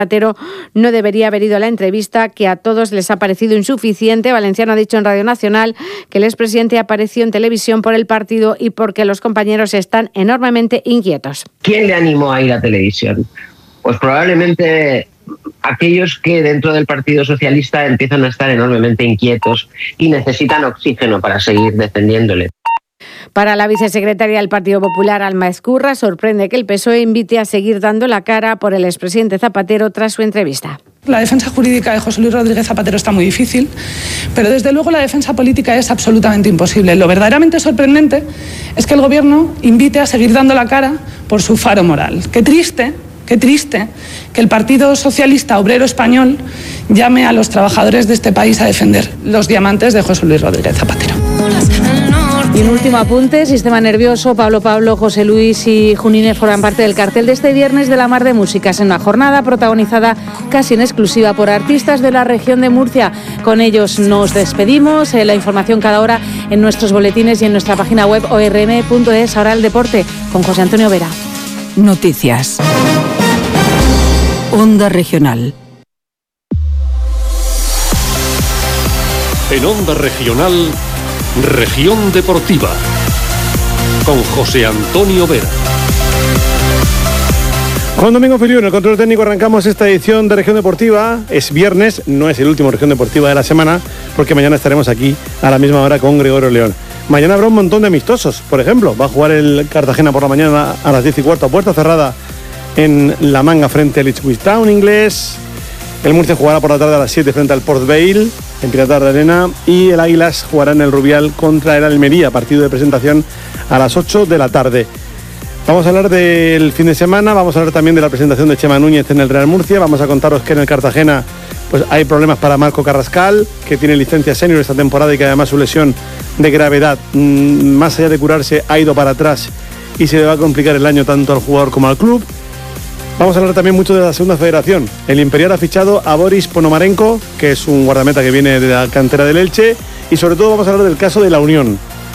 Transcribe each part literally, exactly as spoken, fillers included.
Zapatero no debería haber ido a la entrevista, que a todos les ha parecido insuficiente. Valenciano ha dicho en Radio Nacional que el expresidente apareció en televisión por el partido y porque los compañeros están enormemente inquietos. ¿Quién le animó a ir a televisión? Pues probablemente aquellos que dentro del Partido Socialista empiezan a estar enormemente inquietos y necesitan oxígeno para seguir defendiéndole. Para la vicesecretaria del Partido Popular, Alma Ezcurra, sorprende que el P S O E invite a seguir dando la cara por el expresidente Zapatero tras su entrevista. La defensa jurídica de José Luis Rodríguez Zapatero está muy difícil, pero desde luego la defensa política es absolutamente imposible. Lo verdaderamente sorprendente es que el Gobierno invite a seguir dando la cara por su faro moral. Qué triste, qué triste que el Partido Socialista Obrero Español llame a los trabajadores de este país a defender los diamantes de José Luis Rodríguez Zapatero. Y un último apunte: Sistema Nervioso, Pablo Pablo, José Luis y Junines forman parte del cartel de este viernes de la Mar de Músicas, en una jornada protagonizada casi en exclusiva por artistas de la región de Murcia. Con ellos nos despedimos. Eh, la información cada hora en nuestros boletines y en nuestra página web o r m punto es. Ahora el deporte con José Antonio Vera. Noticias. Onda Regional. En Onda Regional, Región Deportiva, con José Antonio Vera. Juan Domingo Filiu, en el control técnico, arrancamos esta edición de Región Deportiva. Es viernes, no es el último Región Deportiva de la semana, porque mañana estaremos aquí a la misma hora con Gregorio León. Mañana habrá un montón de amistosos. Por ejemplo, va a jugar el Cartagena por la mañana a las diez y cuarto a puerta cerrada en La Manga frente al Ipswich Town inglés. El Murcia jugará por la tarde a las siete frente al Port Vale en Piratas de Arena, y el Águilas jugará en el Rubial contra el Almería, partido de presentación a las ocho de la tarde. Vamos a hablar del fin de semana, vamos a hablar también de la presentación de Chema Núñez en el Real Murcia. Vamos a contaros que en el Cartagena pues hay problemas para Marco Carrascal, que tiene licencia senior esta temporada y que además su lesión de gravedad, mmm, más allá de curarse, ha ido para atrás y se le va a complicar el año tanto al jugador como al club. Vamos a hablar también mucho de la segunda federación. El Imperial ha fichado a Boris Ponomarenko, que es un guardameta que viene de la cantera del Elche, y sobre todo vamos a hablar del caso de la Unión.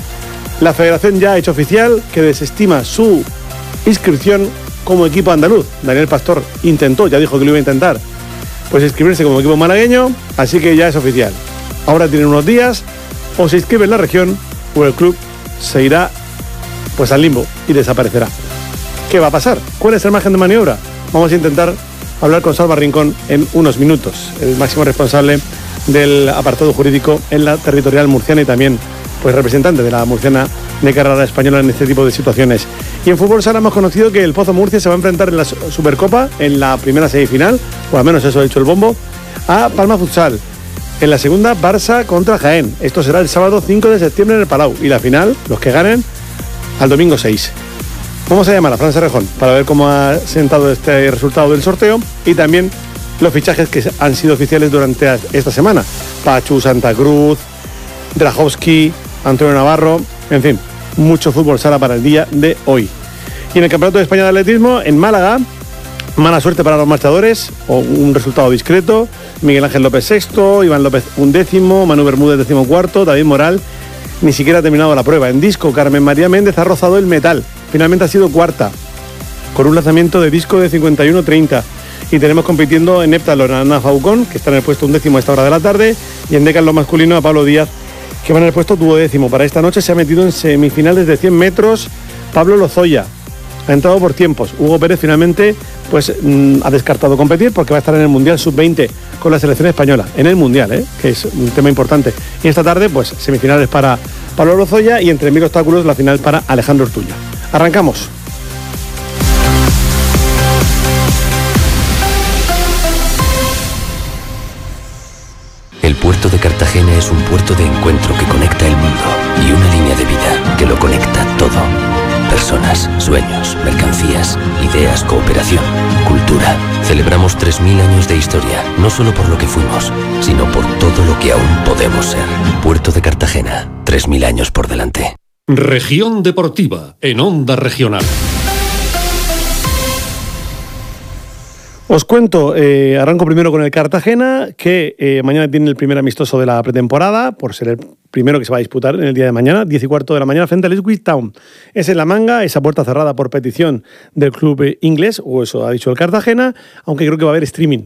La federación ya ha hecho oficial que desestima su inscripción como equipo andaluz. Daniel Pastor intentó, ya dijo que lo iba a intentar, pues inscribirse como equipo malagueño, así que ya es oficial. Ahora tienen unos días, o se inscribe en la región, o el club se irá pues al limbo y desaparecerá. ¿Qué va a pasar? ¿Cuál es el margen de maniobra? Vamos a intentar hablar con Salva Rincón en unos minutos, el máximo responsable del apartado jurídico en la territorial murciana y también pues representante de la murciana de carrera española en este tipo de situaciones. Y en fútbol sala hemos conocido que el Pozo Murcia se va a enfrentar en la Supercopa, en la primera semifinal, o al menos eso ha dicho el bombo, a Palma Futsal. En la segunda, Barça contra Jaén. Esto será el sábado cinco de septiembre en el Palau. Y la final, los que ganen, al domingo seis. Vamos a llamar a Fran Serrejón para ver cómo ha sentado este resultado del sorteo y también los fichajes que han sido oficiales durante esta semana. Pachu, Santa Cruz, Drahovski, Antonio Navarro, en fin, mucho fútbol sala para el día de hoy. Y en el Campeonato de España de Atletismo, en Málaga, mala suerte para los marchadores, o un resultado discreto. Miguel Ángel López sexto, Iván López undécimo, Manu Bermúdez decimocuarto, David Moral ni siquiera ha terminado la prueba. En disco, Carmen María Méndez ha rozado el metal. Finalmente ha sido cuarta, con un lanzamiento de disco de cincuenta y uno treinta. Y tenemos compitiendo en heptalón a Ana Faucón, que está en el puesto undécimo a esta hora de la tarde, y en decathlon masculino a Pablo Díaz, que va en el puesto duodécimo. Para esta noche se ha metido en semifinales de cien metros Pablo Lozoya. Ha entrado por tiempos. Hugo Pérez finalmente pues mmm, ha descartado competir porque va a estar en el Mundial sub veinte con la selección española. En el Mundial, ¿eh? Que es un tema importante. Y esta tarde, pues semifinales para Pablo Lozoya y entre mil obstáculos la final para Alejandro Ortuño. Arrancamos. El puerto de Cartagena es un puerto de encuentro que conecta el mundo y una línea de vida que lo conecta todo. Personas, sueños, mercancías, ideas, cooperación, cultura. Celebramos tres mil años de historia, no solo por lo que fuimos, sino por todo lo que aún podemos ser. Puerto de Cartagena, tres mil años por delante. Región Deportiva, en Onda Regional. Os cuento, eh, arranco primero con el Cartagena, que eh, mañana tiene el primer amistoso de la pretemporada, por ser el primero que se va a disputar en el día de mañana, diez y cuarto de la mañana, frente al Ipswich Town. Es en La Manga, esa puerta cerrada por petición del club inglés, o eso ha dicho el Cartagena, aunque creo que va a haber streaming